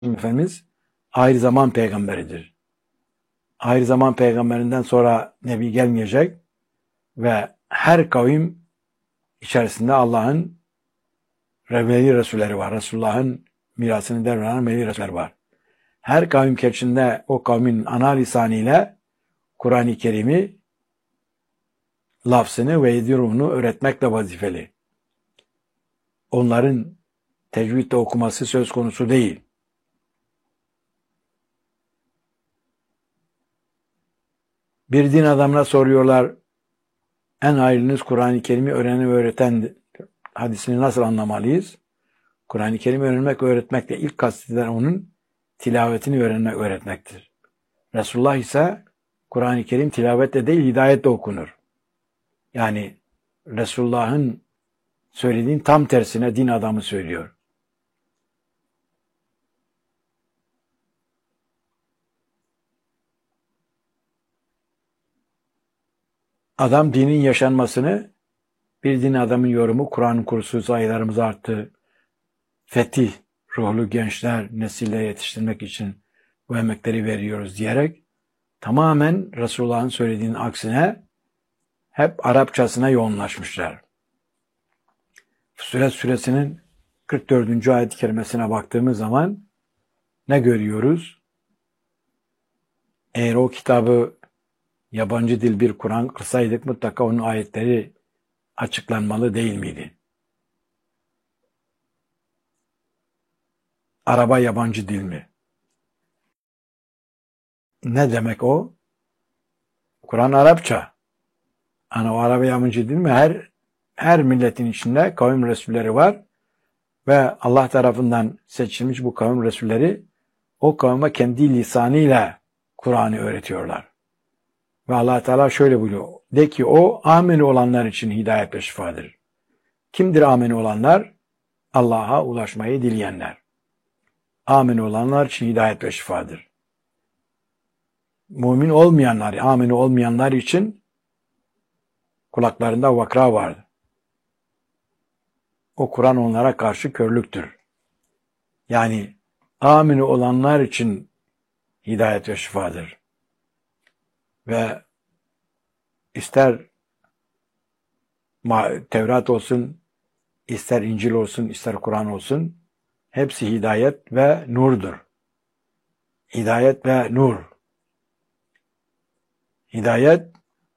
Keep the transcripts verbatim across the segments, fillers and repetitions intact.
Efendimiz ahir zaman peygamberidir. Ahir zaman peygamberinden sonra Nebi gelmeyecek ve her kavim içerisinde Allah'ın veli Resulleri var. Resulullah'ın mirasını devralan veli Resuller var. Her kavim içerisinde o kavmin ana lisanıyla Kur'an-ı Kerim'i lafzını ve ruhunu öğretmekle vazifeli. Onların tecvidle okuması söz konusu değil. Bir din adamına soruyorlar, en hayırlınız Kur'an-ı Kerim'i öğrenen ve öğreten hadisini nasıl anlamalıyız? Kur'an-ı Kerim'i öğrenmek ve öğretmekle ilk kastedilen onun tilavetini öğrenmek, öğretmektir. Resulullah ise Kur'an-ı Kerim tilavetle değil hidayetle okunur. Yani Resulullah'ın söylediğin tam tersine din adamı söylüyor. Adam dinin yaşanmasını, bir din adamın yorumu, Kur'an kursu sayılarımız arttı, fetih, ruhlu gençler, nesille yetiştirmek için bu emekleri veriyoruz diyerek tamamen Resulullah'ın söylediğinin aksine hep Arapçasına yoğunlaşmışlar. Fussilet suresinin kırk dördüncü ayet-i kerimesine baktığımız zaman ne görüyoruz? Eğer o kitabı yabancı dil bir Kur'an kılsaydık mutlaka onun ayetleri açıklanmalı değil miydi? Araba yabancı dil mi? Ne demek o? Kur'an Arapça. Hani o araba yabancı dil mi? Her her milletin içinde kavim resulleri var ve Allah tarafından seçilmiş bu kavim resulleri o kavme kendi lisanıyla Kur'an'ı öğretiyorlar. Ve Allah Teala şöyle buyuruyor. De ki o ameni olanlar için hidayet ve şifadır. Kimdir ameni olanlar? Allah'a ulaşmayı dileyenler. Ameni olanlar için hidayet ve şifadır. Mümin olmayanlar, ameni olmayanlar için kulaklarında vakra vardır. O Kur'an onlara karşı körlüktür. Yani ameni olanlar için hidayet ve şifadır. Ve ister Tevrat olsun, ister İncil olsun, ister Kur'an olsun, hepsi hidayet ve nurdur. Hidayet ve nur. Hidayet,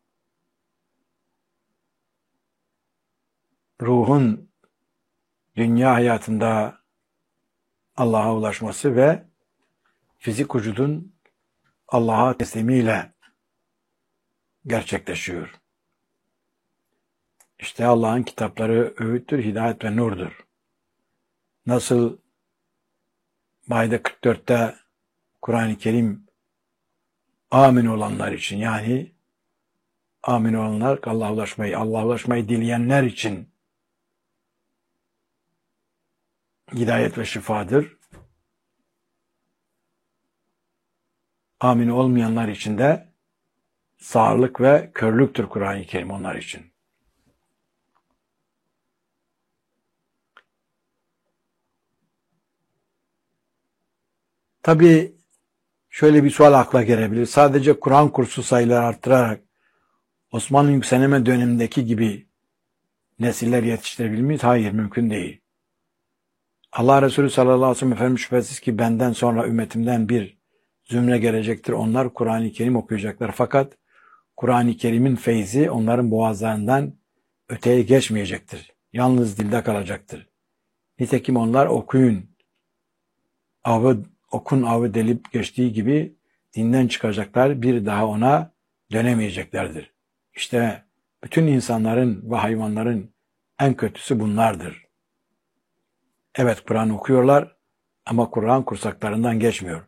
ruhun dünya hayatında Allah'a ulaşması ve fizik vücudun Allah'a teslimiyle gerçekleşiyor. İşte Allah'ın kitapları öğüttür, hidayet ve nurdur. Nasıl Maide kırk dörtte Kur'an-ı Kerim amin olanlar için, yani amin olanlar Allah'a ulaşmayı, Allah'a ulaşmayı dileyenler için hidayet ve şifadır. Amin olmayanlar için de sağırlık ve körlüktür Kur'an-ı Kerim onlar için. Tabii şöyle bir sual akla gelebilir. Sadece Kur'an kursu sayıları arttırarak Osmanlı yükselme dönemindeki gibi nesiller yetiştirebilir miyiz? Hayır, mümkün değil. Allah Resulü sallallahu aleyhi ve sellem Efendimiz şüphesiz ki benden sonra ümmetimden bir zümre gelecektir. Onlar Kur'an-ı Kerim okuyacaklar. Fakat Kur'an-ı Kerim'in feyzi onların boğazlarından öteye geçmeyecektir. Yalnız dilde kalacaktır. Nitekim onlar okuyun, avı, okun avı delip geçtiği gibi dinden çıkacaklar, bir daha ona dönemeyeceklerdir. İşte bütün insanların ve hayvanların en kötüsü bunlardır. Evet, Kur'an okuyorlar ama Kur'an kursaklarından geçmiyor.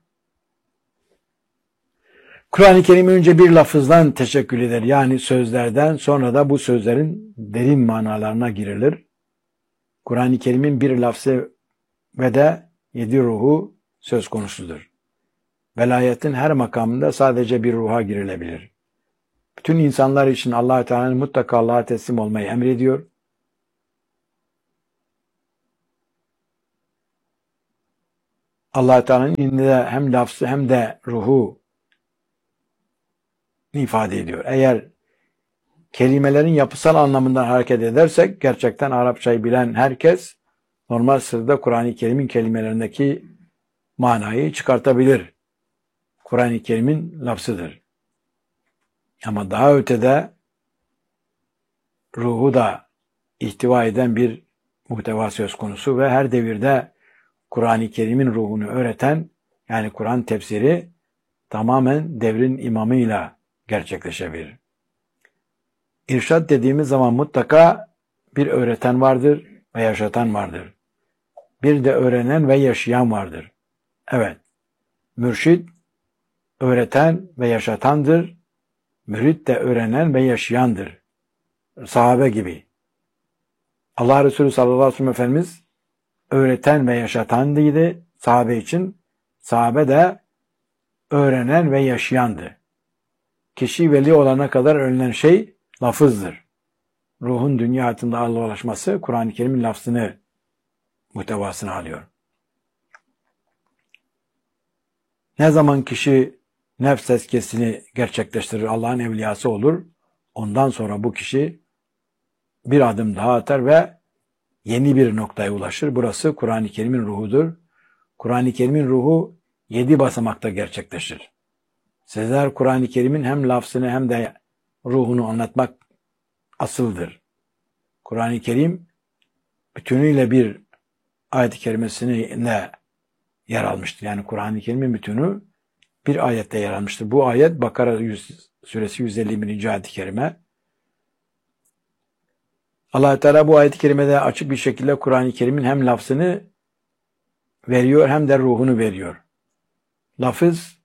Kur'an-ı Kerim önce bir lafızdan teşekkül eder. Yani sözlerden, sonra da bu sözlerin derin manalarına girilir. Kur'an-ı Kerim'in bir lafzı ve de yedi ruhu söz konusudur. Velayetin her makamında sadece bir ruha girilebilir. Bütün insanlar için Allah-u Teala'nın mutlaka Allah'a teslim olmayı emrediyor. Allah Teala'nın indinde hem lafzı hem de ruhu ifade ediyor. Eğer kelimelerin yapısal anlamından hareket edersek gerçekten Arapçayı bilen herkes normal sırada Kur'an-ı Kerim'in kelimelerindeki manayı çıkartabilir. Kur'an-ı Kerim'in lafzıdır. Ama daha ötede ruhu da ihtiva eden bir muhteva söz konusu ve her devirde Kur'an-ı Kerim'in ruhunu öğreten, yani Kur'an tefsiri tamamen devrin imamıyla gerçekleşebilir. İrşad dediğimiz zaman mutlaka bir öğreten vardır ve yaşatan vardır. Bir de öğrenen ve yaşayan vardır. Evet, mürşid öğreten ve yaşatandır. Mürit de öğrenen ve yaşayandır. Sahabe gibi. Allah Resulü sallallahu aleyhi ve sellem Efendimiz öğreten ve yaşatandıydı sahabe için. Sahabe de öğrenen ve yaşayandı. Kişi veli olana kadar öğrenilen şey lafızdır. Ruhun dünya hayatında Allah'a ulaşması Kur'an-ı Kerim'in lafzını, muhtevasını alıyor. Ne zaman kişi nefs tezkiyesini gerçekleştirir, Allah'ın evliyası olur, ondan sonra bu kişi bir adım daha atar ve yeni bir noktaya ulaşır. Burası Kur'an-ı Kerim'in ruhudur. Kur'an-ı Kerim'in ruhu yedi basamakta gerçekleşir. Sizler Kur'an-ı Kerim'in hem lafzını hem de ruhunu anlatmak asıldır. Kur'an-ı Kerim bütünüyle bir ayet-i kerimesine yer almıştır. Yani Kur'an-ı Kerim'in bütünü bir ayette yer almıştır. Bu ayet Bakara suresi yüz elli birinci ayet-i kerime. Allah Teala bu ayet-i kerimede açık bir şekilde Kur'an-ı Kerim'in hem lafzını veriyor hem de ruhunu veriyor. Lafız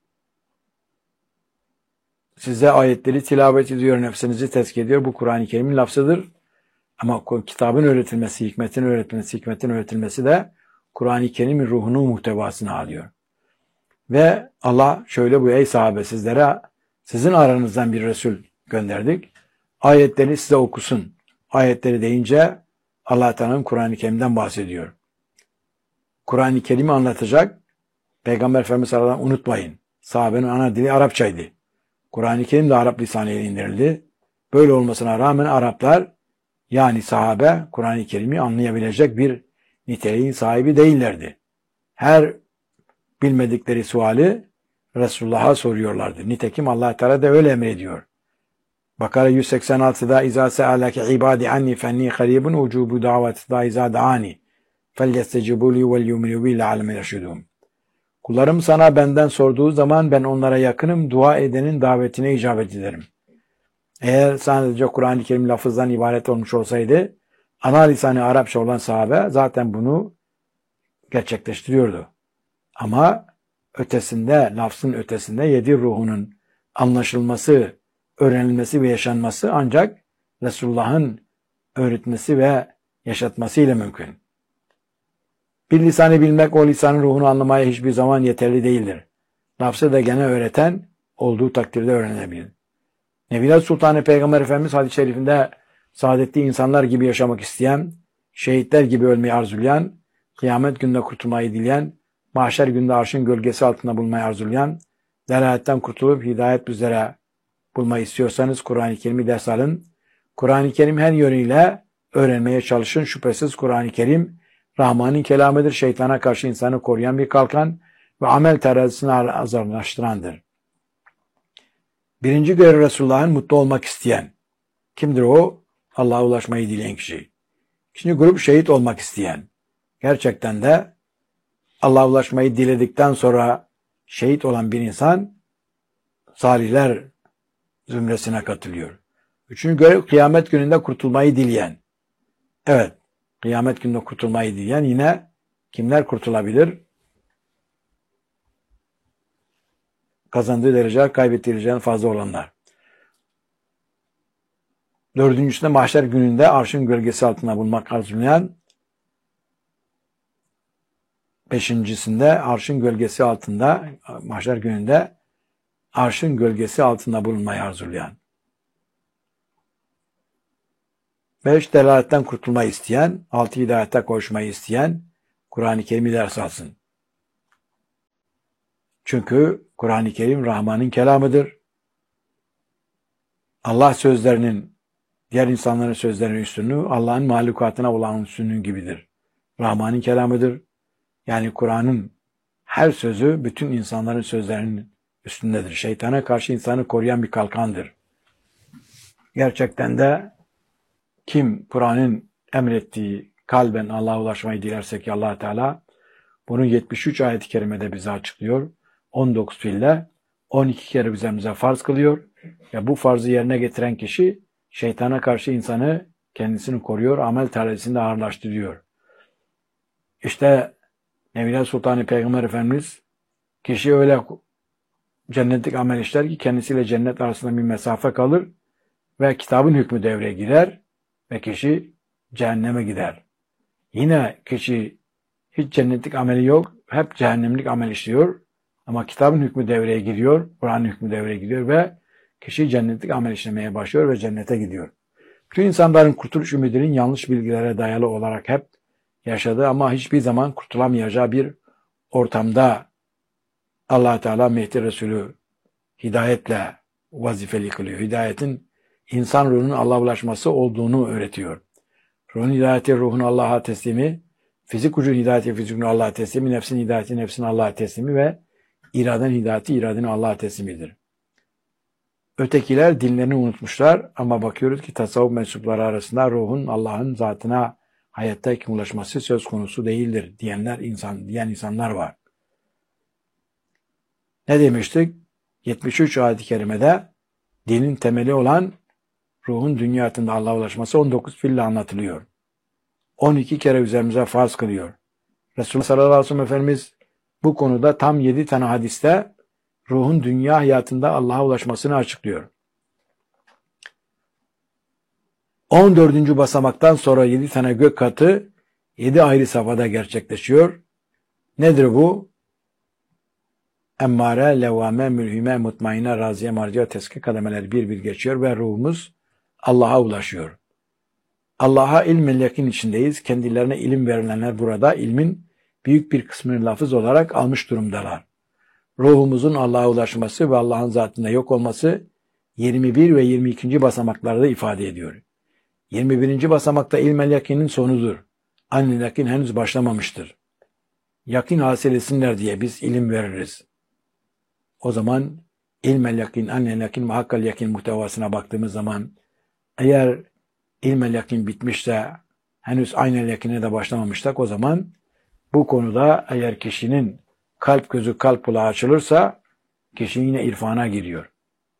size ayetleri tilavet ediyor, nefsinizi tezkiye ediyor. Bu Kur'an-ı Kerim'in lafzıdır. Ama kitabın öğretilmesi, hikmetin öğretilmesi, hikmetin öğretilmesi de Kur'an-ı Kerim'in ruhunu, muhtevasını alıyor. Ve Allah şöyle bu: ey sahabe, sizlere sizin aranızdan bir Resul gönderdik. Ayetleri size okusun. Ayetleri deyince Allah Teala'nın Kur'an-ı Kerim'den bahsediyor. Kur'an-ı Kerim'i anlatacak Peygamber Efendimiz sallallahu aleyhi ve sellem unutmayın. Sahabenin ana dili Arapçaydı. Kur'an-ı Kerim de Arap lisanıyla indirildi. Böyle olmasına rağmen Araplar, yani sahabe, Kur'an-ı Kerim'i anlayabilecek bir niteliğin sahibi değillerdi. Her bilmedikleri suali Resulullah'a soruyorlardı. Nitekim Allah Teala da öyle emrediyor. Bakara yüz seksen altıda İzâ se'aleke ibâdi anni fenni karîbun ucûbu daveti da izâ da'ani felyestecibûlî vel yuminu bî le'alem yerşudûn. Kullarım sana benden sorduğu zaman ben onlara yakınım, dua edenin davetine icabet ederim. Eğer sadece Kur'an-ı Kerim lafızdan ibaret olmuş olsaydı, ana lisanı Arapça olan sahabe zaten bunu gerçekleştiriyordu. Ama ötesinde, lafzın ötesinde yedi ruhunun anlaşılması, öğrenilmesi ve yaşanması ancak Resulullah'ın öğretmesi ve yaşatmasıyla mümkün. Bir lisanı bilmek o lisanın ruhunu anlamaya hiçbir zaman yeterli değildir. Lafzı da gene öğreten olduğu takdirde öğrenebilir. Nebiler Sultanı Peygamber Efendimiz hadis-i şerifinde saadetli insanlar gibi yaşamak isteyen, şehitler gibi ölmeyi arzulayan, kıyamet gününde kurtulmayı dileyen, mahşer günde arşın gölgesi altında bulmayı arzulayan, delaletten kurtulup hidayet üzere bulmayı istiyorsanız Kur'an-ı Kerim'i ders alın. Kur'an-ı Kerim her yönüyle öğrenmeye çalışın. Şüphesiz Kur'an-ı Kerim Rahman'ın kelamıdır. Şeytana karşı insanı koruyan bir kalkan ve amel terazisini azarlaştırandır. Birinci görev Resulullah'ın mutlu olmak isteyen. Kimdir o? Allah'a ulaşmayı dileyen kişi. İkinci grup şehit olmak isteyen. Gerçekten de Allah'a ulaşmayı diledikten sonra şehit olan bir insan salihler zümresine katılıyor. Üçüncü görev kıyamet gününde kurtulmayı dileyen. Evet, kıyamet gününde kurtulmayı dileyen yine kimler kurtulabilir? Kazandığı derece, kaybettiği dereceden fazla olanlar. Dördüncüsünde mahşer gününde arşın gölgesi altında bulunmak arzulayan. Beşincisinde arşın gölgesi altında, mahşer gününde arşın gölgesi altında bulunmayı arzulayan. Beş, delaletten kurtulmayı isteyen. Altı, hidayete koşmayı isteyen. Kur'an-ı Kerim'i ders alsın. Çünkü Kur'an-ı Kerim Rahman'ın kelamıdır. Allah sözlerinin, diğer insanların sözlerinin üstünlüğü Allah'ın mahlukatına olan üstünlüğü gibidir. Rahman'ın kelamıdır. Yani Kur'an'ın her sözü bütün insanların sözlerinin üstündedir. Şeytana karşı insanı koruyan bir kalkandır. Gerçekten de kim Kur'an'ın emrettiği kalben Allah'a ulaşmayı dilerse ki Allah Teala bunu yetmiş üç ayet-i kerimede bize açıklıyor. on dokuz fiille on iki kere üzerimize farz kılıyor. Ve bu farzı yerine getiren kişi şeytana karşı insanı kendisini koruyor, amel terazisini de ağırlaştırıyor. İşte Nebiler Sultanı Peygamber Efendimiz kişi öyle cennetlik amel işler ki kendisiyle cennet arasında bir mesafe kalır ve kitabın hükmü devreye girer ve kişi cehenneme gider. Yine kişi hiç cennetlik ameli yok, hep cehennemlik amel işliyor ama kitabın hükmü devreye giriyor, Kur'an'ın hükmü devreye giriyor ve kişi cennetlik amel işlemeye başlıyor ve cennete gidiyor. Bütün insanların kurtuluş ümidinin yanlış bilgilere dayalı olarak hep yaşadığı ama hiçbir zaman kurtulamayacağı bir ortamda Allah Teala Mehdi Resulü hidayetle vazifeli kılıyor. Hidayetin insan ruhunun Allah'a ulaşması olduğunu öğretiyor. Ruhun hidayeti ruhun Allah'a teslimi, fizik ucun hidayeti fizikun Allah'a teslimi, nefsin hidayeti nefsin Allah'a teslimi ve iradenin hidayeti iradenin Allah'a teslimidir. Ötekiler dinlerini unutmuşlar ama bakıyoruz ki tasavvuf mensupları arasında ruhun Allah'ın zatına hayattayken ulaşması söz konusu değildir diyenler insan, diyen insanlar var. Ne demiştik? yetmiş üç ayet-i kerimede dinin temeli olan ruhun dünya hayatında Allah'a ulaşması on dokuz fiille anlatılıyor. on iki kere üzerimize farz kılıyor. Resulullah sallallahu aleyhi ve sellem Efendimiz bu konuda tam yedi tane hadiste ruhun dünya hayatında Allah'a ulaşmasını açıklıyor. on dördüncü basamaktan sonra yedi tane gök katı yedi ayrı safhada gerçekleşiyor. Nedir bu? Emmare, levvame, mülhime, mutmaine, raziye, marciye, teski kademeler bir bir geçiyor ve ruhumuz Allah'a ulaşıyor. Allah'a ilm-i yakin içindeyiz. Kendilerine ilim verilenler burada ilmin büyük bir kısmını lafız olarak almış durumdalar. Ruhumuzun Allah'a ulaşması ve Allah'ın zatında yok olması yirmi bir ve yirmi ikinci basamaklarda ifade ediyor. yirmi birinci basamakta ilm-i yakinin sonudur. Aynı yakin henüz başlamamıştır. Yakin hasıl etsinler diye biz ilim veririz. O zaman ilm-i yakin, anne yakin, muhakkal yakin muhtevasına baktığımız zaman eğer ilm-i yakin bitmişse henüz aynı yakine de başlamamışsak o zaman bu konuda eğer kişinin kalp gözü kalp kulağı açılırsa kişi yine irfana giriyor.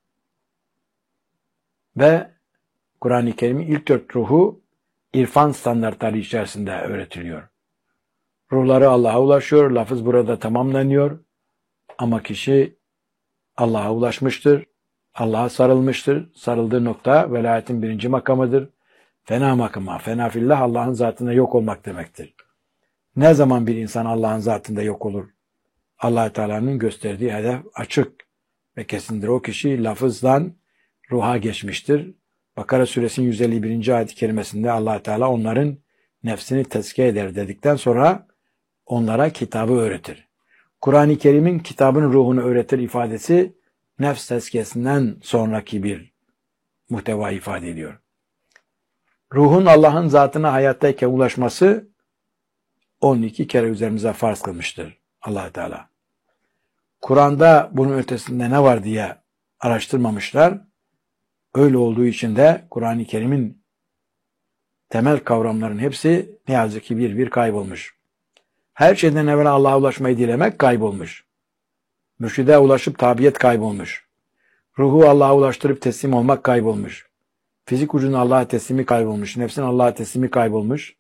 Ve Kur'an-ı Kerim'in ilk dört ruhu irfan standartları içerisinde öğretiliyor. Ruhları Allah'a ulaşıyor, lafız burada tamamlanıyor ama kişi Allah'a ulaşmıştır, Allah'a sarılmıştır. Sarıldığı nokta velayetin birinci makamıdır. Fena makamı, fena fillah Allah'ın zatında yok olmak demektir. Ne zaman bir insan Allah'ın zatında yok olur? Allah Teala'nın gösterdiği hedef açık ve kesindir. O kişi lafızdan ruha geçmiştir. Bakara suresinin yüz elli birinci ayet-i kerimesinde Allah Teala onların nefsini tezkiye eder dedikten sonra onlara kitabı öğretir. Kur'an-ı Kerim'in kitabın ruhunu öğretir ifadesi nefs tezkiyesinden sonraki bir muhteva ifade ediyor. Ruhun Allah'ın zatına hayattayken ulaşması on iki kere üzerimize farz kılmıştır Allah Teala. Kur'an'da bunun ötesinde ne var diye araştırmamışlar. Öyle olduğu için de Kur'an-ı Kerim'in temel kavramların hepsi ne yazık ki bir bir kaybolmuş. Her şeyden evvel Allah'a ulaşmayı dilemek kaybolmuş. Mürşide ulaşıp tabiyet kaybolmuş. Ruhu Allah'a ulaştırıp teslim olmak kaybolmuş. Fizik ucunun Allah'a teslimi kaybolmuş. Nefsin Allah'a teslimi kaybolmuş.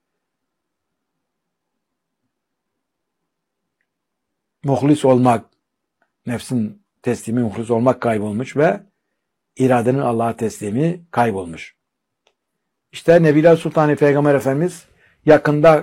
Muhlis olmak, nefsin teslimi muhlis olmak kaybolmuş ve iradenin Allah'a teslimi kaybolmuş. İşte Nebiler Sultanı Peygamber Efendimiz yakında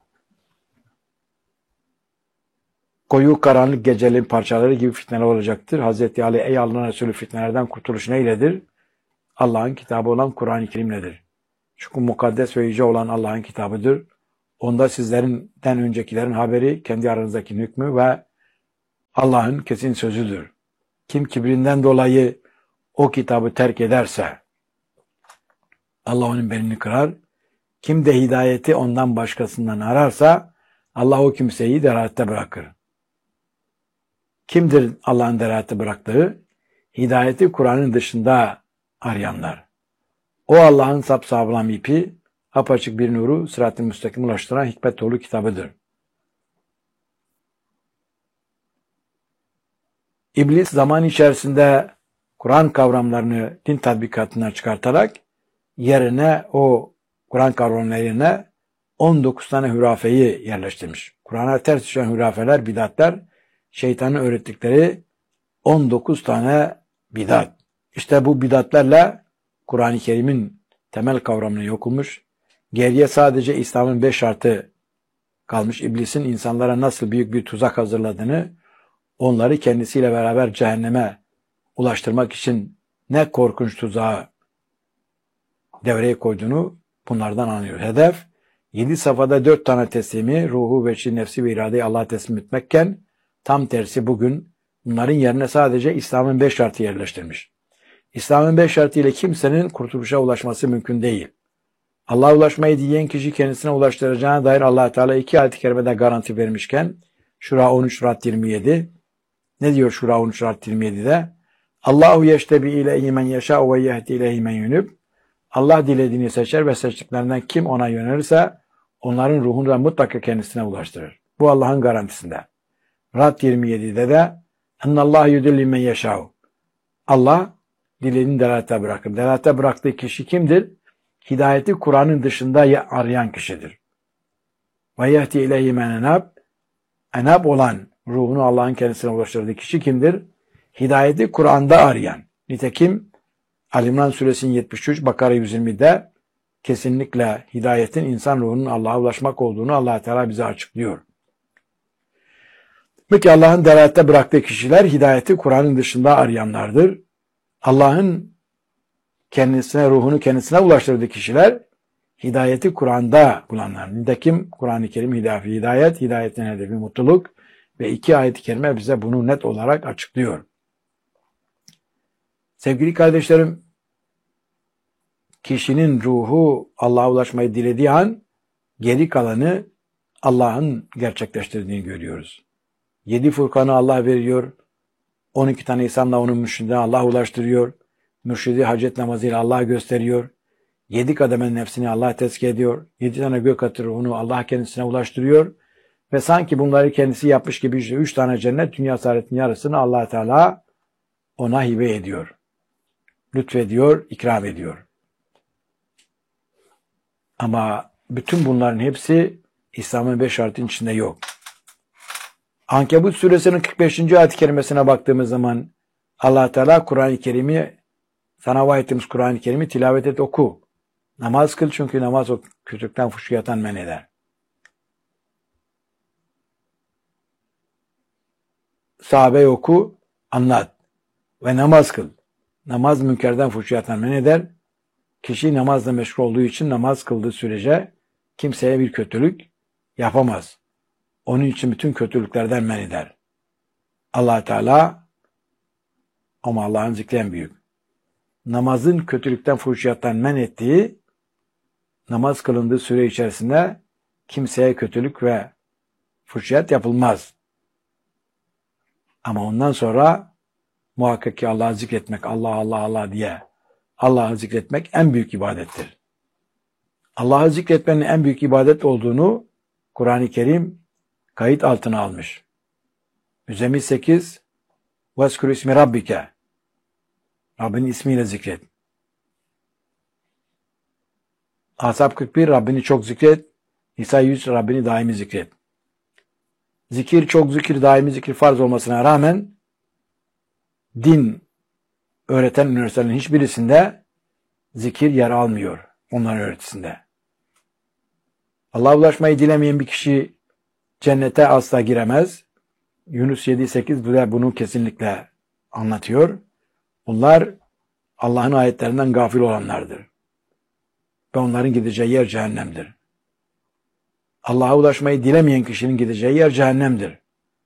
koyu karanlık gecelerin parçaları gibi fitneler olacaktır. Hazreti Ali ey Allah'ın Resulü fitnelerden kurtuluş neyledir? Allah'ın kitabı olan Kur'an-ı Kerim'ledir. Çünkü mukaddes ve yüce olan Allah'ın kitabıdır. Onda sizlerinden öncekilerin haberi, kendi aranızdaki hükmü ve Allah'ın kesin sözüdür. Kim kibrinden dolayı o kitabı terk ederse Allah onun belini kırar. Kim de hidayeti ondan başkasından ararsa Allah o kimseyi deralette bırakır. Kimdir Allah'ın deralette bıraktığı? Hidayeti Kur'an'ın dışında arayanlar. O Allah'ın sapsağlam ipi, apaçık bir nuru, sırat-ı müstakim ulaştıran hikmet dolu kitabıdır. İblis zaman içerisinde Kur'an kavramlarını din tatbikatından çıkartarak yerine o Kur'an kavramları yerine on dokuz tane hürafeyi yerleştirmiş. Kur'an'a ters düşen hürafeler, bidatler, şeytanın öğrettikleri on dokuz tane bidat. İşte bu bidatlerle Kur'an-ı Kerim'in temel kavramını yok olmuş. Geriye sadece İslam'ın beş şartı kalmış. İblisin insanlara nasıl büyük bir tuzak hazırladığını, onları kendisiyle beraber cehenneme ulaştırmak için ne korkunç tuzağı devreye koyduğunu bunlardan anlıyor. Hedef, yedi safhada dört tane teslimi, ruhu, veçi, nefsi ve iradeyi Allah'a teslim etmekken, tam tersi bugün bunların yerine sadece İslam'ın beş şartı yerleştirmiş. İslam'ın beş şartı ile kimsenin kurtuluşa ulaşması mümkün değil. Allah'a ulaşmayı dileyen kişi kendisine ulaştıracağına dair Allah Teala iki ayet-i kerimede garanti vermişken, Şura on üç Rad yirmi yedi, ne diyor Şura on üç Rad yirmi yedi'de? Allahu yeştebi ileyhi men yeşâ ve yehdi ileyhi men yunub. Allah dilediğini seçer ve seçtiklerinden kim ona yönelirse onların ruhunu da mutlaka kendisine ulaştırır. Bu Allah'ın garantisinde. Rad yirmi yedi'de de ennallâhu yudilli men yeşâ. Allah dilediğini delalete bırakır. Delalete bıraktığı kişi kimdir? Hidayeti Kur'an'ın dışında arayan kişidir. Ve yehdi ileyhi men enab. Enab olan, ruhunu Allah'ın kendisine ulaştırdığı kişi kimdir? Hidayeti Kur'an'da arayan. Nitekim Ali İmran suresinin yetmiş üç, Bakara yüz yirmi'de kesinlikle hidayetin insan ruhunun Allah'a ulaşmak olduğunu Allah Teala bize açıklıyor. Peki Allah'ın delalette bıraktığı kişiler hidayeti Kur'an'ın dışında arayanlardır. Allah'ın kendisine, ruhunu kendisine ulaştırdığı kişiler hidayeti Kur'an'da bulanlar. Nitekim Kur'an-ı Kerim hidafi hidayet, hidayetin hedefi mutluluk ve iki ayet-i kerime bize bunu net olarak açıklıyor. Sevgili kardeşlerim, kişinin ruhu Allah'a ulaşmayı dilediği an geri kalanı Allah'ın gerçekleştirdiğini görüyoruz. Yedi Furkan'ı Allah veriyor. on iki tane insanla onun mürşidine Allah ulaştırıyor. Mürşidi hacet namazıyla Allah gösteriyor. Yedi kademenin nefsini Allah tezkiye ediyor. Yedi tane gök atı ruhunu Allah kendisine ulaştırıyor. Ve sanki bunları kendisi yapmış gibi işte üç tane cennet, dünya saadetin yarısını Allah Teala ona hibe ediyor. Lütfediyor, ikram ediyor. Ama bütün bunların hepsi İslam'ın beş şartının içinde yok. Ankebut suresinin kırk beşinci ayet-i kerimesine baktığımız zaman Allah Teala Kur'an-ı Kerim'i, sana vahyettiğimiz Kur'an-ı Kerim'i tilavet et, oku. Namaz kıl, çünkü namaz o kötülükten, fuhşiyattan men eder. Sahabeyi oku, anlat ve namaz kıl. Namaz münkerden, fuhşiyattan men eder. Kişi namazla meşgul olduğu için namaz kıldığı sürece kimseye bir kötülük yapamaz. Onun için bütün kötülüklerden men eder. Allah Teala, ama Allah'ın zikri en büyük. Namazın kötülükten, fuhşiyattan men ettiği, namaz kılındığı süre içerisinde kimseye kötülük ve fuhşiyat yapılmaz. Ama ondan sonra muhakkak ki Allah'ı zikretmek, Allah Allah Allah diye Allah'ı zikretmek en büyük ibadettir. Allah'ı zikretmenin en büyük ibadet olduğunu Kur'an-ı Kerim kayıt altına almış. Müzzemmil sekiz وَذْكُرُ ismi Rabbike, Rabbinin ismiyle zikret. Ahzab kırk bir, Rabbini çok zikret. Nisa yüz, Rabbini daimi zikret. Zikir, çok zikir, daimi zikir farz olmasına rağmen din öğreten üniversitelerin hiçbirisinde zikir yer almıyor onların öğretisinde. Allah'a ulaşmayı dilemeyen bir kişi cennete asla giremez. Yunus yedi sekiz bunu kesinlikle anlatıyor. Bunlar Allah'ın ayetlerinden gafil olanlardır. Ve onların gideceği yer cehennemdir. Allah'a ulaşmayı dilemeyen kişinin gideceği yer cehennemdir.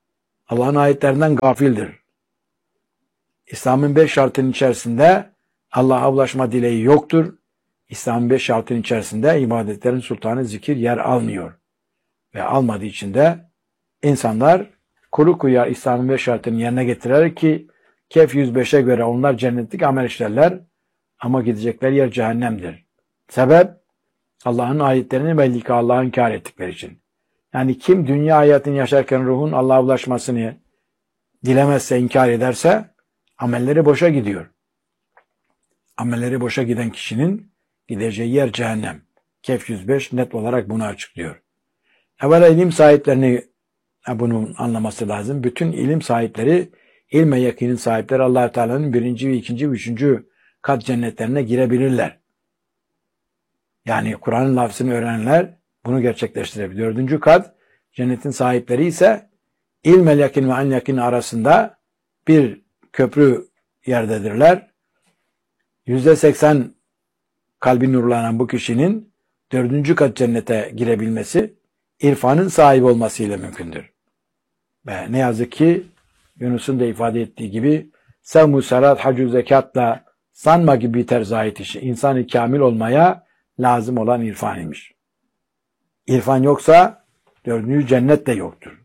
Allah'ın ayetlerinden gafildir. İslam'ın beş şartının içerisinde Allah'a ulaşma dileği yoktur. İslam'ın beş şartının içerisinde ibadetlerin sultanı zikir yer almıyor. Ve almadığı için de insanlar kuru kuyuya İslam'ın beş şartını yerine getirir ki Kehf yüz beşe göre onlar cennetlik amel işlerler ama gidecekleri yer cehennemdir. Sebep Allah'ın ayetlerini belli ki Allah'ı inkar ettikleri için. Yani kim dünya hayatını yaşarken ruhun Allah'a ulaşmasını dilemezse, inkar ederse amelleri boşa gidiyor. Amelleri boşa giden kişinin gideceği yer cehennem. Kehf yüz beş net olarak bunu açıklıyor. Evvela ilim sahiplerini bunun anlaması lazım. Bütün ilim sahipleri, ilme yakinin sahipleri Allah-u Teala'nın birinci ve ikinci ve üçüncü kat cennetlerine girebilirler. Yani Kur'an'ın lafzını öğrenenler bunu gerçekleştirebilir. Dördüncü kat cennetin sahipleri ise ilmel yakin ve an yakin arasında bir köprü yerdedirler. Yüzde seksen kalbi nurlanan bu kişinin dördüncü kat cennete girebilmesi irfanın sahibi olmasıyla mümkündür. Ve ne yazık ki Yunus'un da ifade ettiği gibi sevmu salat, hacu, zekatla sanma gibi biter zahit işi. İnsan-ı kamil olmaya lazım olan irfan imiş. İrfan yoksa dördüncü cennet de yoktur.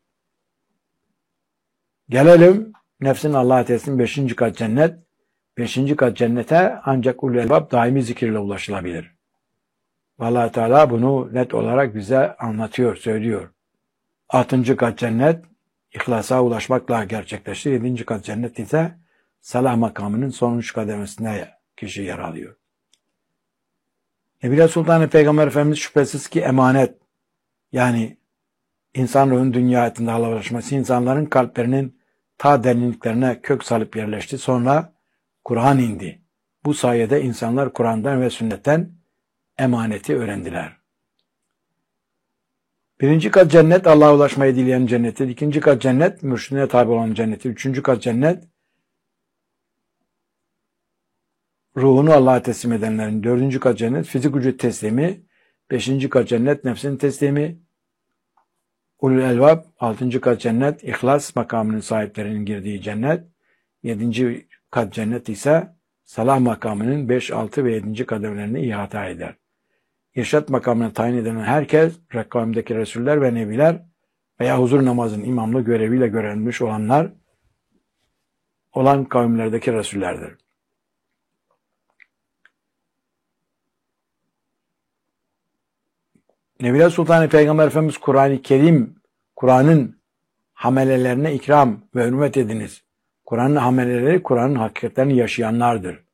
Gelelim nefsin Allah'a teslim beşinci kat cennet. Beşinci kat cennete ancak ulul elbab daimi zikirle ulaşılabilir. Allah Teala bunu net olarak bize anlatıyor, söylüyor. Altıncı kat cennet İhlasa ulaşmakla gerçekleşir. Yedinci kat cennet ise salah makamının son üç kademesine kişi yer alıyor. Nebiler Sultanı Peygamber Efendimiz şüphesiz ki emanet, yani insan ruhunun dünya hayatında Allah'a ulaşması, insanların kalplerinin ta derinliklerine kök salıp yerleşti. Sonra Kur'an indi. Bu sayede insanlar Kur'an'dan ve sünnetten emaneti öğrendiler. Birinci kat cennet Allah'a ulaşmayı dileyen cenneti. İkinci kat cennet mürşidine tabi olan cenneti. Üçüncü kat cennet ruhunu Allah'a teslim edenlerin. Dördüncü kat cennet fizik vücut teslimi. Beşinci kat cennet nefsin teslimi. Ulul elbab. Altıncı kat cennet ihlas makamının sahiplerinin girdiği cennet. Yedinci kat cennet ise salah makamının beş, altı ve yedinci kademelerini ihata eder. İrşad makamına tayin edilen herkes, kavimdeki Resuller ve Nebiler veya huzur namazının imamlığı göreviyle görevlenmiş olanlar olan kavimlerdeki Resullerdir. Nebiler Sultanı Peygamber Efendimiz Kur'an-ı Kerim, Kur'an'ın hamelelerine ikram ve hürmet ediniz. Kur'an'ın hameleleri, Kur'an'ın hakikatlerini yaşayanlardır.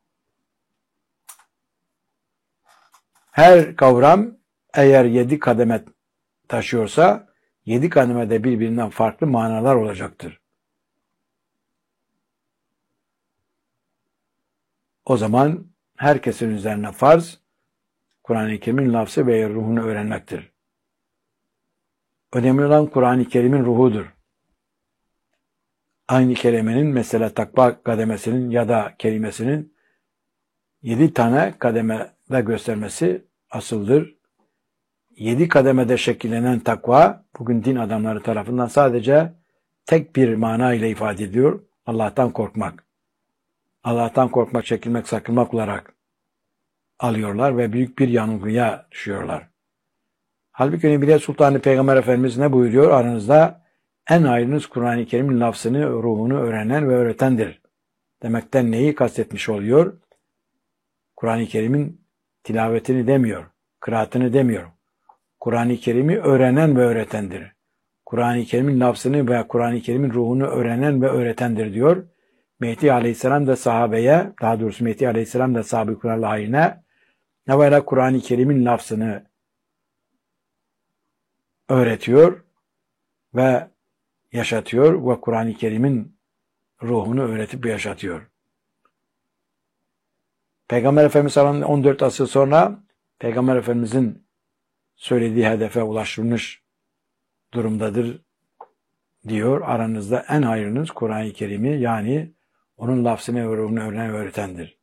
Her kavram eğer yedi kademe taşıyorsa, yedi kademede birbirinden farklı manalar olacaktır. O zaman herkesin üzerine farz, Kur'an-ı Kerim'in lafzı ve ruhunu öğrenmektir. Önemli olan Kur'an-ı Kerim'in ruhudur. Aynı kelimenin, mesela takva kademesinin ya da kelimesinin yedi tane kademede göstermesi asıldır. Yedi kademede şekillenen takva, bugün din adamları tarafından sadece tek bir mana ile ifade ediyor. Allah'tan korkmak. Allah'tan korkmak, çekilmek, sakınmak olarak alıyorlar ve büyük bir yanılgıya düşüyorlar. Halbuki Nebiler Sultanı Peygamber Efendimiz ne buyuruyor? Aranızda en hayrınız Kur'an-ı Kerim'in lafzını, ruhunu öğrenen ve öğretendir. Demekten neyi kastetmiş oluyor? Kur'an-ı Kerim'in tilavetini demiyor, kıraatını demiyor. Kur'an-ı Kerim'i öğrenen ve öğretendir. Kur'an-ı Kerim'in lafzını ve Kur'an-ı Kerim'in ruhunu öğrenen ve öğretendir diyor. Mehdi Aleyhisselam da sahabeye, daha doğrusu Mehdi Aleyhisselam da sahabe-i Kur'an'la haline, evvela Kur'an-ı Kerim'in lafzını öğretiyor ve yaşatıyor ve Kur'an-ı Kerim'in ruhunu öğretip yaşatıyor. Peygamber Efendimiz on dört asır sonra Peygamber Efendimiz'in söylediği hedefe ulaşılmış durumdadır diyor. Aranızda en hayrınız Kur'an-ı Kerim'i, yani onun lafzını ve ruhunu öğrenen ve öğretendir.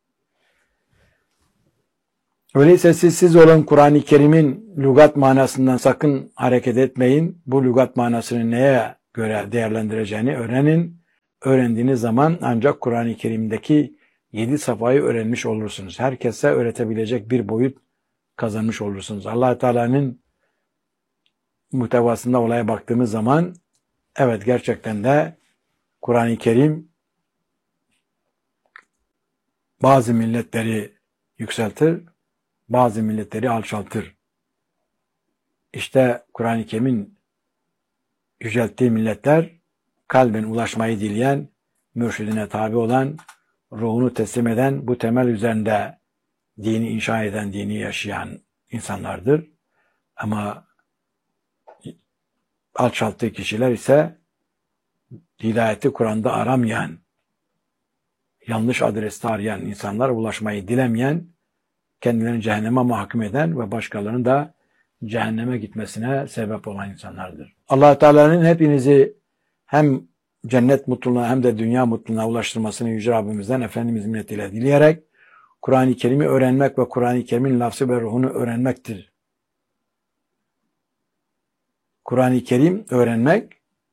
Öyleyse siz siz olan Kur'an-ı Kerim'in lügat manasından sakın hareket etmeyin. Bu lügat manasını neye göre değerlendireceğini öğrenin. Öğrendiğiniz zaman ancak Kur'an-ı Kerim'deki yedi safayı öğrenmiş olursunuz. Herkese öğretebilecek bir boyut kazanmış olursunuz. Allah Teala'nın muhtevasında olaya baktığımız zaman evet gerçekten de Kur'an-ı Kerim bazı milletleri yükseltir, bazı milletleri alçaltır. İşte Kur'an-ı Kerim'in yücelttiği milletler kalben ulaşmayı dileyen, mürşidine tabi olan, ruhunu teslim eden, bu temel üzerinde dini inşa eden, dini yaşayan insanlardır. Ama alçalttığı kişiler ise hidayeti Kur'an'da aramayan, yanlış adreste arayan insanlar, ulaşmayı dilemeyen, kendilerini cehenneme mahkum eden ve başkalarının da cehenneme gitmesine sebep olan insanlardır. Allah Teala'nın hepinizi hem cennet mutluluğuna hem de dünya mutluluğuna ulaştırmasını Yüce Rabbimizden Efendimiz minnetiyle dileyerek Kur'an-ı Kerim'i öğrenmek ve Kur'an-ı Kerim'in lafzı ve ruhunu öğrenmektir. Kur'an-ı Kerim öğrenmek,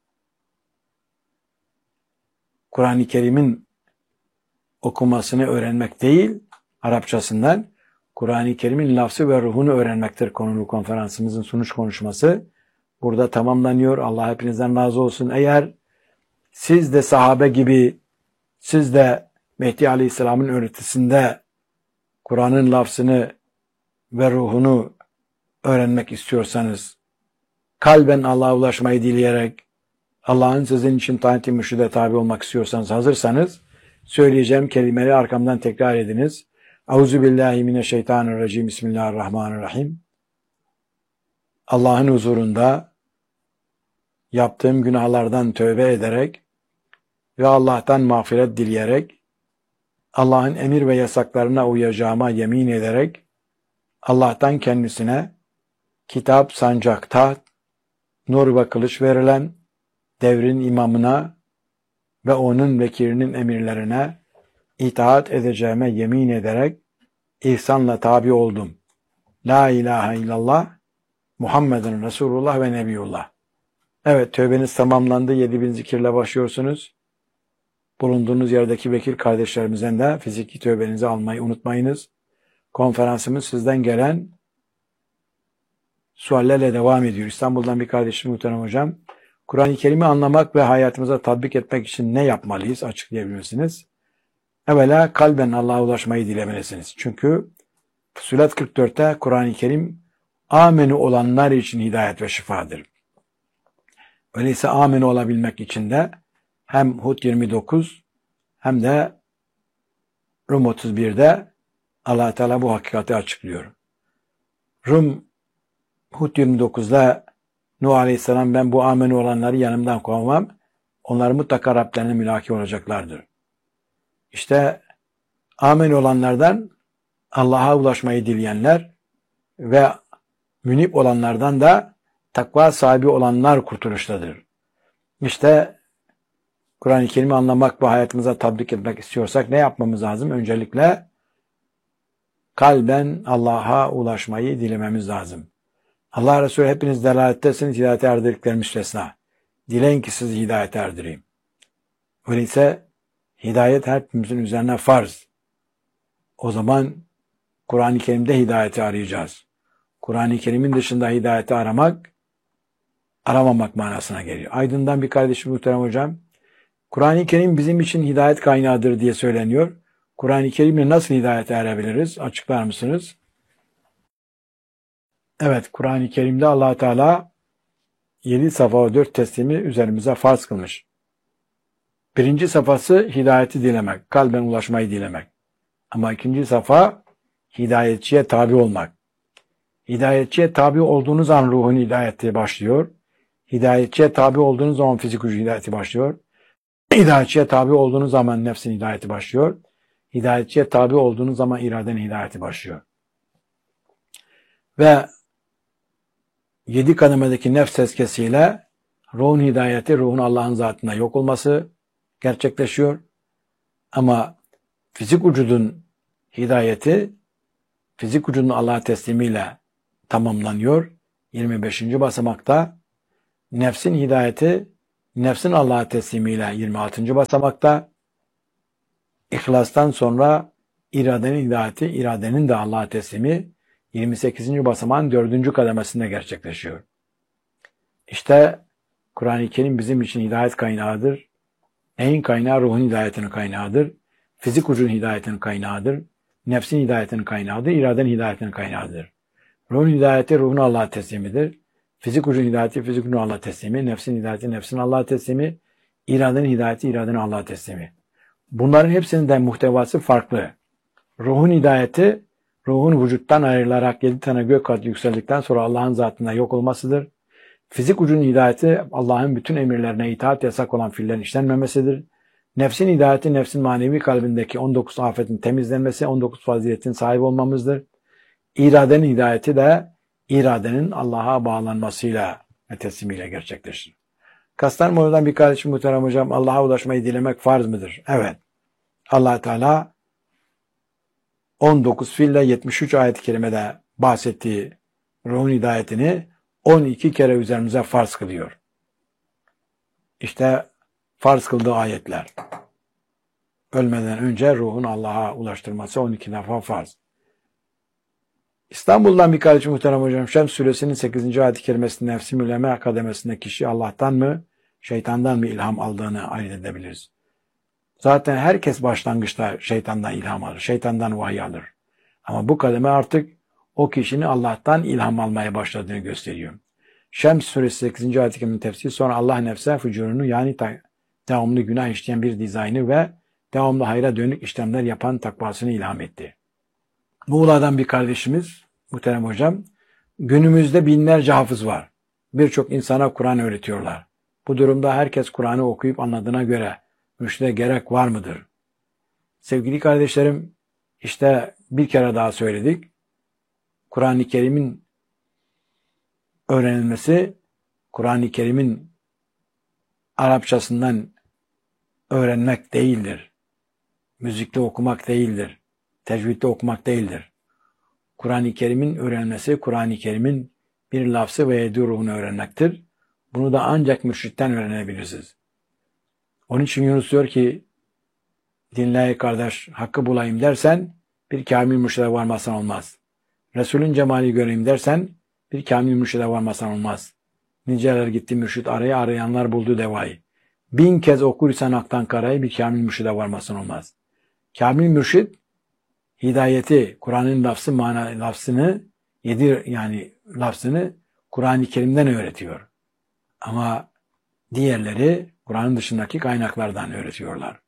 Kur'an-ı Kerim'in okumasını öğrenmek değil, Arapçasından Kur'an-ı Kerim'in lafzı ve ruhunu öğrenmektir konulu konferansımızın sunuş konuşması. Burada tamamlanıyor. Allah hepinizden razı olsun. Eğer siz de sahabe gibi, siz de Mehdi Aleyhisselam'ın öğretisinde Kur'an'ın lafzını ve ruhunu öğrenmek istiyorsanız, kalben Allah'a ulaşmayı dileyerek, Allah'ın sizin için tayin mürşide tabi olmak istiyorsanız, hazırsanız, söyleyeceğim kelimeleri arkamdan tekrar ediniz. Euzubillahimineşşeytanirracim. Bismillahirrahmanirrahim. Allah'ın huzurunda yaptığım günahlardan tövbe ederek ve Allah'tan mağfiret dileyerek, Allah'ın emir ve yasaklarına uyacağıma yemin ederek, Allah'tan kendisine kitap, sancak, taht, nur ve kılıç verilen devrin imamına ve onun vekilinin emirlerine itaat edeceğime yemin ederek ihsanla tabi oldum. La ilahe illallah, Muhammeden Resulullah ve Nebiyullah. Evet, tövbeniz tamamlandı. yedi bin zikirle başlıyorsunuz. Bulunduğunuz yerdeki vekil kardeşlerimizden de fiziki tövbenizi almayı unutmayınız. Konferansımız sizden gelen suallerle devam ediyor. İstanbul'dan bir kardeşim muhterem hocam. Kur'an-ı Kerim'i anlamak ve hayatımıza tatbik etmek için ne yapmalıyız? Açıklayabilir misiniz? Evvela kalben Allah'a ulaşmayı dilemelisiniz. Çünkü Fussilet kırk dörtte Kur'an-ı Kerim ameni olanlar için hidayet ve şifadır. Öyleyse ameni olabilmek için de hem Hud yirmi dokuz hem de Rum otuz birde Allah Teala bu hakikati açıklıyor. Rum Hud yirmi dokuzda Nuh Aleyhisselam ben bu ameni olanları yanımdan kovmam. Onlar mutlaka Rablerine mülaki olacaklardır. İşte ameni olanlardan Allah'a ulaşmayı dileyenler ve münip olanlardan da takva sahibi olanlar kurtuluştadır. İşte Kur'an-ı Kerim'i anlamak ve hayatımıza tatbik etmek istiyorsak ne yapmamız lazım? Öncelikle kalben Allah'a ulaşmayı dilememiz lazım. Allah Resulü hepiniz delalettesiniz, hidayete erdirdikleri müstesna. Dileyin ki sizi hidayete erdireyim. Öyleyse hidayet hepimizin üzerine farz. O zaman Kur'an-ı Kerim'de hidayeti arayacağız. Kur'an-ı Kerim'in dışında hidayeti aramak, aramamak manasına geliyor. Aydın'dan bir kardeşim muhterem hocam, Kur'an-ı Kerim bizim için hidayet kaynağıdır diye söyleniyor. Kur'an-ı Kerim'le nasıl hidayete erebiliriz? Açıklar mısınız? Evet, Kur'an-ı Kerim'de Allah Teala yedi safa ve dört teslimi üzerimize farz kılmış. Birinci safhası hidayeti dilemek, kalben ulaşmayı dilemek. Ama ikinci safa hidayetçiye tabi olmak. Hidayetçiye tabi olduğunuz an ruhun hidayeti başlıyor. Hidayetçiye tabi olduğunuz zaman fizik gücü hidayeti başlıyor. Hidayetçiye tabi olduğunuz zaman nefsin hidayeti başlıyor. Hidayetçiye tabi olduğunuz zaman iradenin hidayeti başlıyor. Ve yedi kademedeki nefs tezkiyesiyle ruhun hidayeti, ruhun Allah'ın zatında yok olması gerçekleşiyor. Ama fizik vücudun hidayeti, fizik vücudun Allah'a teslimiyle tamamlanıyor. yirmi beşinci basamakta nefsin hidayeti, Nefsin Allah'a teslimiyle yirmi altıncı basamakta. İhlastan sonra iradenin hidayeti, iradenin de Allah'a teslimi yirmi sekizinci basamağın dördüncü kademesinde gerçekleşiyor. İşte Kur'an-ı Kerim bizim için hidayet kaynağıdır. Neyin kaynağı? Ruhun hidayetinin kaynağıdır. Fizik ucun hidayetinin kaynağıdır. Nefsin hidayetinin kaynağıdır. İradenin hidayetinin kaynağıdır. Ruhun hidayeti ruhun Allah'a teslimidir. Fizik ucun hidayeti fizik ucun Allah'a teslimi. Nefsin hidayeti nefsin Allah'a teslimi. İradenin hidayeti iradenin Allah'a teslimi. Bunların hepsinin de muhtevası farklı. Ruhun hidayeti, ruhun vücuttan ayrılarak yedi tane gök katı yükseldikten sonra Allah'ın zatında yok olmasıdır. Fizik ucunun hidayeti, Allah'ın bütün emirlerine itaat yasak olan fiillerin işlenmemesidir. Nefsin hidayeti, nefsin manevi kalbindeki on dokuz afetin temizlenmesi, on dokuz faziletin sahibi olmamızdır. İradenin hidayeti de, iradenin Allah'a bağlanmasıyla ve teslimiyle gerçekleşir. Kastamonu'dan bir kardeşim muhterem hocam, Allah'a ulaşmayı dilemek farz mıdır? Evet. Allah Teala on dokuz fiille yetmiş üç ayet-i kerimede bahsettiği ruhun hidayetini on iki kere üzerimize farz kılıyor. İşte farz kıldığı ayetler. Ölmeden önce ruhun Allah'a ulaştırması on iki defa farz. İstanbul'dan bir kardeşim muhterem hocam, Şems suresinin sekizinci ayet-i kerimesinde nefsi müleme kademesinde kişi Allah'tan mı, şeytandan mı ilham aldığını ayırt edebiliriz. Zaten herkes başlangıçta şeytandan ilham alır, şeytandan vahiy alır. Ama bu kademe artık o kişinin Allah'tan ilham almaya başladığını gösteriyor. Şems suresi sekizinci ayet-i kerimenin tefsiri, sonra Allah nefse fücurunu yani devamlı günah işleyen bir dizaynı ve devamlı hayra dönük işlemler yapan takvasını ilham etti. Muğla'dan bir kardeşimiz, muhterem hocam, günümüzde binlerce hafız var. Birçok insana Kur'an öğretiyorlar. Bu durumda herkes Kur'an'ı okuyup anladığına göre mürşide gerek var mıdır? Sevgili kardeşlerim, işte bir kere daha söyledik. Kur'an-ı Kerim'in öğrenilmesi, Kur'an-ı Kerim'in Arapçasından öğrenmek değildir. Müzikle okumak değildir. Tecvidle okumak değildir. Kur'an-ı Kerim'in öğrenilmesi, Kur'an-ı Kerim'in bir lafzı ve yedi ruhunu öğrenmektir. Bunu da ancak mürşitten öğrenebilirsiniz. Onun için Yunus diyor ki, dinle kardeş, hakkı bulayım dersen, bir kamil mürşide varmasan olmaz. Resulün cemali göreyim dersen, bir kamil mürşide varmasan olmaz. Niceler gitti mürşit araya, arayanlar buldu devayı. Bin kez okursan aktan karayı, bir kamil mürşide varmasan olmaz. Kamil mürşid, hidayeti, Kur'an'ın lafzı, mana lafzını, yedi yani lafzını Kur'an-ı Kerim'den öğretiyor. Ama diğerleri Kur'an'ın dışındaki kaynaklardan öğretiyorlar.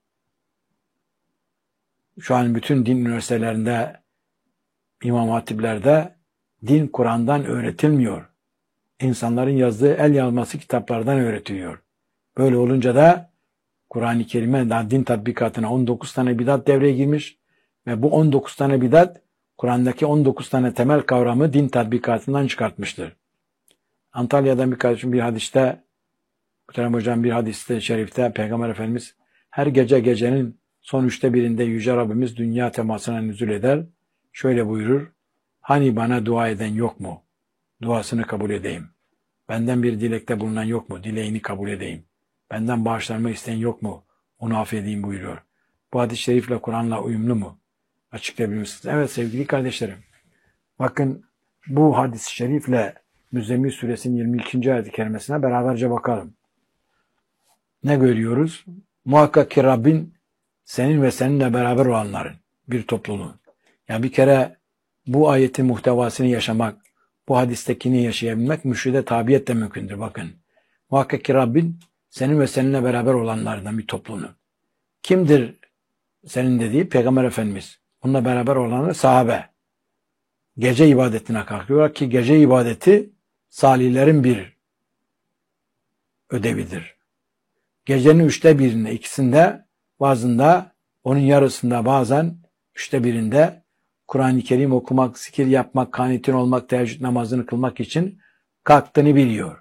Şu an bütün din üniversitelerinde, İmam Hatiplerde din Kur'an'dan öğretilmiyor. İnsanların yazdığı el yazması kitaplardan öğretiliyor. Böyle olunca da Kur'an-ı Kerim'e daha din tatbikatına on dokuz tane bidat devreye girmiş ve bu on dokuz tane bidat Kur'an'daki on dokuz tane temel kavramı din tatbikatından çıkartmıştır. Antalya'dan bir kardeşim bir hadiste, Muhterem Hocam bir hadiste şerifte Peygamber Efendimiz her gece gecenin son üçte birinde Yüce Rabbimiz dünya temasına nüzul eder. Şöyle buyurur, hani bana dua eden yok mu? Duasını kabul edeyim. Benden bir dilekte bulunan yok mu? Dileğini kabul edeyim. Benden bağışlanma isteyen yok mu? Onu affedeyim buyuruyor. Bu hadis-i şerifle Kur'an'la uyumlu mu? Açıklayabilir misiniz? Evet sevgili kardeşlerim. Bakın bu hadis-i şerifle Müzzemmil Suresinin yirmi ikinci ayet-i kerimesine beraberce bakalım. Ne görüyoruz? Muhakkak ki Rabbin senin ve seninle beraber olanların bir topluluğu. Yani bir kere bu ayetin muhtevasını yaşamak, bu hadistekini yaşayabilmek mürşide tabiyet de mümkündür. Bakın. Muhakkak ki Rabbin senin ve seninle beraber olanlardan bir topluluğu. Kimdir senin dediği? Peygamber Efendimiz. Onunla beraber olanlar sahabe. Gece ibadetine kalkıyorlar ki gece ibadeti salihlerin bir ödevidir. Gecenin üçte birinde, ikisinde, bazında, onun yarısında bazen üçte birinde Kur'an-ı Kerim okumak, zikir yapmak, kanitin olmak, teheccüd namazını kılmak için kalktığını biliyor.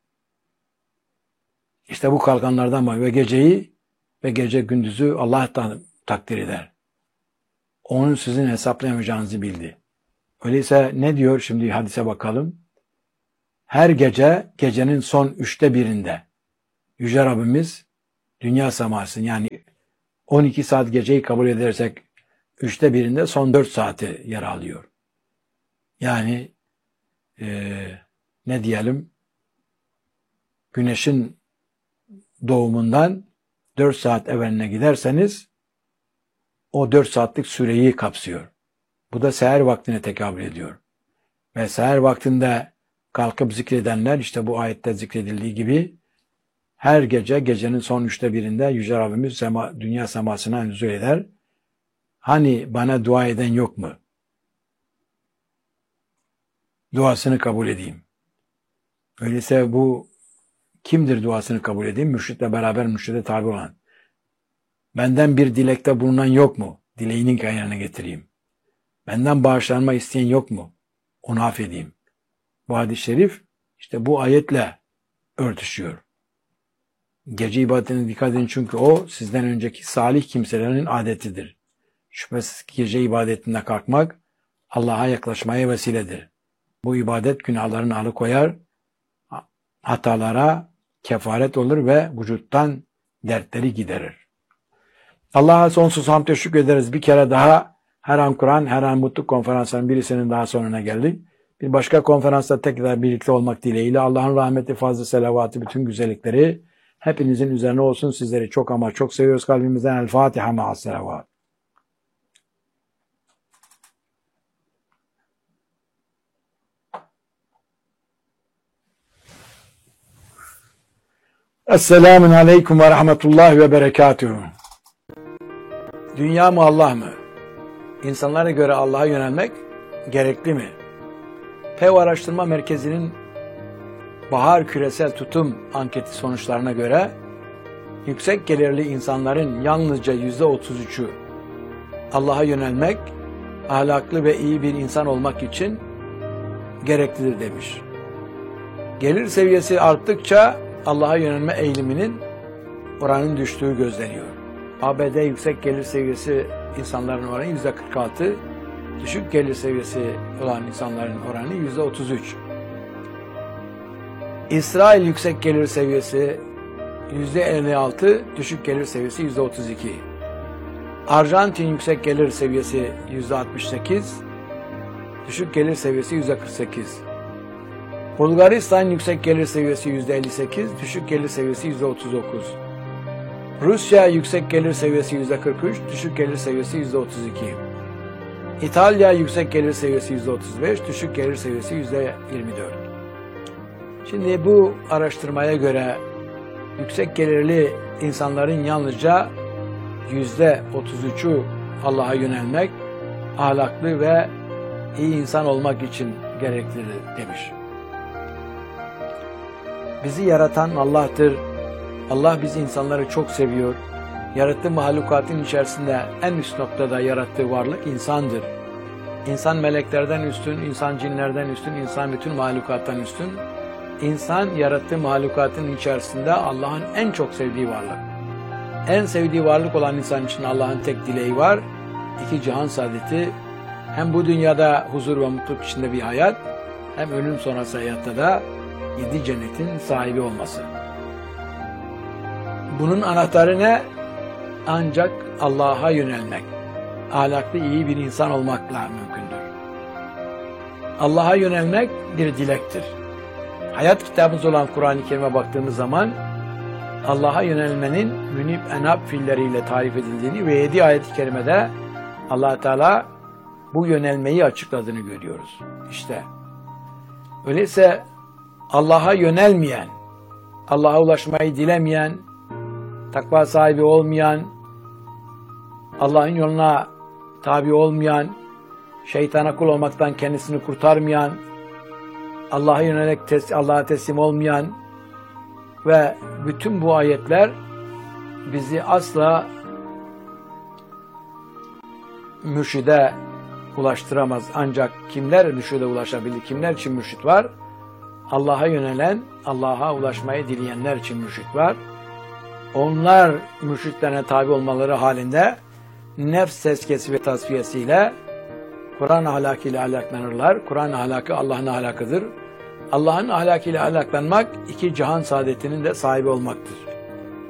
İşte bu kalkanlardan var ve geceyi ve gece gündüzü Allah takdir eder. Onun sizin hesaplayamayacağınızı bildi. Öyleyse ne diyor şimdi hadise bakalım. Her gece gecenin son üçte birinde Yüce Rabbimiz dünya semasını, yani on iki saat geceyi kabul edersek üçte birinde son dört saati yer alıyor. Yani e, ne diyelim, güneşin doğumundan dört saat evveline giderseniz o dört saatlik süreyi kapsıyor. Bu da seher vaktine tekabül ediyor. Ve seher vaktinde kalkıp zikredenler, işte bu ayette zikredildiği gibi her gece gecenin son üçte birinde Yüce Rabbimiz sema, dünya semasına nüzul eder. Hani bana dua eden yok mu? Duasını kabul edeyim. Öyleyse bu kimdir duasını kabul edeyim? Mürşitle beraber mürşide tabi olan. Benden bir dilekte bulunan yok mu? Dileğinin kaynağına getireyim. Benden bağışlanma isteyen yok mu? Onu affedeyim. Bu hadis-i şerif işte bu ayetle örtüşüyor. Gece ibadetine dikkat edin, çünkü o sizden önceki salih kimselerin adetidir. Şüphesiz ki gece ibadetinde kalkmak Allah'a yaklaşmaya vesiledir. Bu ibadet günahlarını alıkoyar, hatalara kefaret olur ve vücuttan dertleri giderir. Allah'a sonsuz hamd şükür ederiz. Bir kere daha Her An Kur'an, Her An Mutluluk konferanslarının birisinin daha sonuna geldik. Bir başka konferansta tekrar birlikte olmak dileğiyle Allah'ın rahmeti, fazla selavatı, bütün güzellikleri hepinizin üzerine olsun. Sizleri çok ama çok seviyoruz kalbimizden. El Fatiha ma'as selavat. Esselamun aleyküm ve rahmetullahi ve berekatuhu. Dünya mı, Allah mı? İnsanlara göre Allah'a yönelmek gerekli mi? Pew Araştırma Merkezi'nin Bahar Küresel Tutum anketi sonuçlarına göre yüksek gelirli insanların yalnızca yüzde otuz üçü Allah'a yönelmek, ahlaklı ve iyi bir insan olmak için gereklidir demiş. Gelir seviyesi arttıkça Allah'a yönelme eğiliminin oranın düştüğü gözleniyor. A B D yüksek gelir seviyesi insanların oranı yüzde kırk altı, düşük gelir seviyesi olan insanların oranı yüzde otuz üç. İsrail yüksek gelir seviyesi yüzde elli altı, düşük gelir seviyesi yüzde otuz iki. Arjantin yüksek gelir seviyesi yüzde altmış sekiz, düşük gelir seviyesi yüzde kırk sekiz. Bulgaristan yüksek gelir seviyesi yüzde elli sekiz, düşük gelir seviyesi yüzde otuz dokuz. Rusya yüksek gelir seviyesi yüzde kırk üç, düşük gelir seviyesi yüzde otuz iki. İtalya yüksek gelir seviyesi yüzde otuz beş, düşük gelir seviyesi yüzde yirmi dört. Şimdi bu araştırmaya göre yüksek gelirli insanların yalnızca yüzde otuz üçü Allah'a yönelmek, ahlaklı ve iyi insan olmak için gereklidir demiş. Bizi yaratan Allah'tır. Allah bizi, insanları çok seviyor. Yarattığı mahlukatın içerisinde en üst noktada yarattığı varlık insandır. İnsan meleklerden üstün, insan cinlerden üstün, insan bütün mahlukattan üstün. İnsan yarattığı mahlukatın içerisinde Allah'ın en çok sevdiği varlık. En sevdiği varlık olan insan için Allah'ın tek dileği var. İki cihan saadeti, hem bu dünyada huzur ve mutluluk içinde bir hayat, hem ölüm sonrası hayatta da yedi cennetin sahibi olması. Bunun anahtarı ne? Ancak Allah'a yönelmek, ahlaklı iyi bir insan olmakla mümkündür. Allah'a yönelmek bir dilektir. Hayat kitabımız olan Kur'an-ı Kerim'e baktığımız zaman Allah'a yönelmenin münib enab fiilleriyle tarif edildiğini ve yedi ayet-i kerimede Allah Teala bu yönelmeyi açıkladığını görüyoruz. İşte öyleyse Allah'a yönelmeyen, Allah'a ulaşmayı dilemeyen, takva sahibi olmayan, Allah'ın yoluna tabi olmayan, şeytana kul olmaktan kendisini kurtarmayan, Allah'a yönelik tes Allah'a teslim olmayan ve bütün bu ayetler bizi asla mürşide ulaştıramaz. Ancak kimler mürşide ulaşabilir? Kimler için mürşit var? Allah'a yönelen, Allah'a ulaşmayı dileyenler için mürşit var. Onlar mürşitlerine tabi olmaları halinde nefs tezkiyesi ve tasfiyesiyle Kur'an ahlakıyla ahlaklanırlar. Kur'an ahlakı Allah'ın ahlakıdır. Allah'ın ahlakıyla ahlaklanmak iki cihan saadetinin de sahibi olmaktır.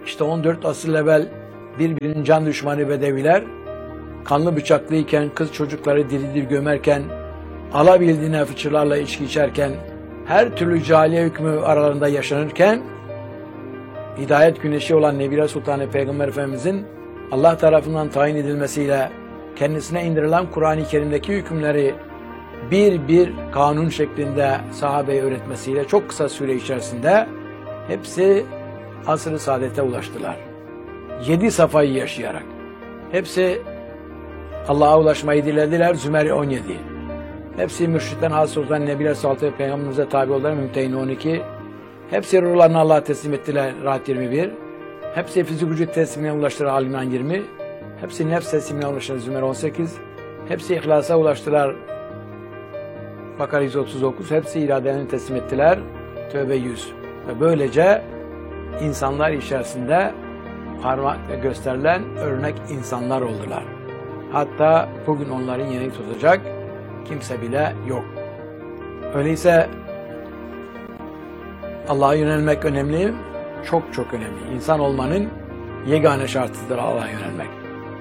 İşte on dört asır evvel birbirinin can düşmanı Bedeviler, kanlı bıçaklıyken, kız çocukları diri diri gömerken, alabildiğine fıçılarla içki içerken, her türlü cahiliye hükmü aralarında yaşanırken, hidayet güneşi olan Nebire Sultanı Peygamber Efendimizin Allah tarafından tayin edilmesiyle kendisine indirilen Kur'an-ı Kerim'deki hükümleri bir bir kanun şeklinde sahabeye öğretmesiyle çok kısa süre içerisinde hepsi asr-ı saadete ulaştılar. Yedi safayı yaşayarak. Hepsi Allah'a ulaşmayı dilediler. Zümer on yedi. Hepsi mürşitten hasıl olan Nebire Sultanı Peygamberimize tabi oldular. Mümtehin on iki. Hepsi ruhlarını Allah'a teslim ettiler. Rahat yirmi bir. Hepsi fizik vücut teslimine ulaştılar. Al-İmran yirmi. Hepsi nefs teslimine ulaştılar. Zümer on sekiz. Hepsi ihlasa ulaştılar. Bakara yüz otuz dokuz. Hepsi iradelerini teslim ettiler. Tövbe yüz. Ve böylece insanlar içerisinde parmakla gösterilen örnek insanlar oldular. Hatta bugün onların yerini tutacak kimse bile yok. Öyleyse Allah'a yönelmek önemli, çok çok önemli. İnsan olmanın yegane şartıdır Allah'a yönelmek.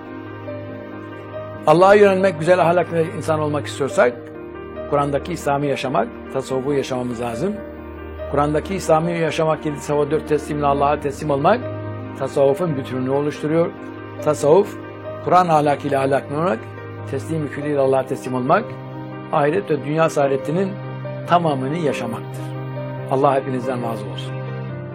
Allah'a yönelmek, güzel ahlaklı insan olmak istiyorsak, Kur'an'daki İslam'ı yaşamak, tasavvufu yaşamamız lazım. Kur'an'daki İslam'ı yaşamak, yedi sabah dört teslimle Allah'a teslim olmak, tasavvufun bütününü oluşturuyor. Tasavvuf, Kur'an ahlakıyla ahlaklanmak, teslim-i külliyle Allah'a teslim olmak, ahiret ve dünya saadetinin tamamını yaşamaktır. Allah hepinizden razı olsun.